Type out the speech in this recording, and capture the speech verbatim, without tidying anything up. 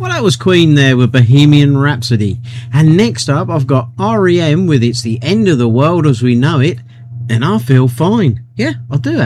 Well, that was Queen there with Bohemian Rhapsody. And next up, I've got R E M with It's the End of the World as We Know It. And I feel fine. Yeah, I do